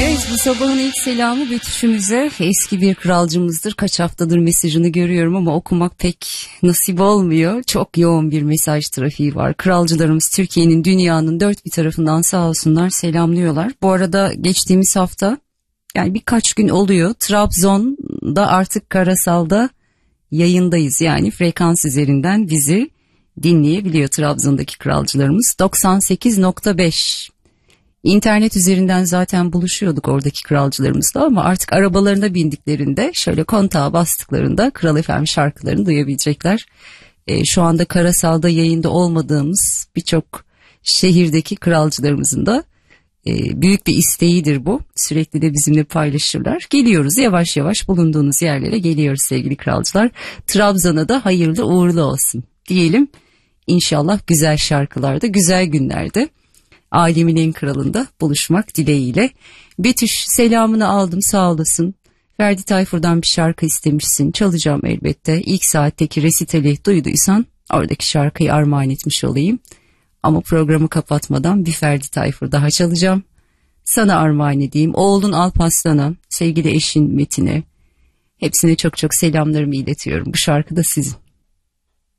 Evet, bu sabahın ilk selamı Betüş'ümüze. Eski bir kralcımızdır. Kaç haftadır mesajını görüyorum ama okumak pek nasip olmuyor. Çok yoğun bir mesaj trafiği var. Kralcılarımız Türkiye'nin, dünyanın dört bir tarafından sağ olsunlar selamlıyorlar. Bu arada geçtiğimiz hafta, yani birkaç gün oluyor, Trabzon'da artık karasalda yayındayız. Yani frekans üzerinden bizi dinleyebiliyor Trabzon'daki kralcılarımız. 98.5. İnternet üzerinden zaten buluşuyorduk oradaki kralcılarımızla ama artık arabalarına bindiklerinde, şöyle kontağa bastıklarında Kral FM şarkılarını duyabilecekler. Şu anda karasalda yayında olmadığımız birçok şehirdeki kralcılarımızın da büyük bir isteğidir bu. Sürekli de bizimle paylaşırlar. Geliyoruz, yavaş yavaş bulunduğunuz yerlere geliyoruz sevgili kralcılar. Trabzon'a da hayırlı uğurlu olsun diyelim. İnşallah güzel şarkılarda, güzel günlerde alemin en kralında buluşmak dileğiyle. Betüş, selamını aldım, sağ olasın. Ferdi Tayfur'dan bir şarkı istemişsin. Çalacağım elbette. İlk saatteki resitali duyduysan oradaki şarkıyı armağan etmiş olayım. Ama programı kapatmadan bir Ferdi Tayfur daha çalacağım. Sana armağan edeyim. Oğlun Alparslan'a, sevgili eşin Metin'e, hepsine çok çok selamlarımı iletiyorum. Bu şarkı da sizin.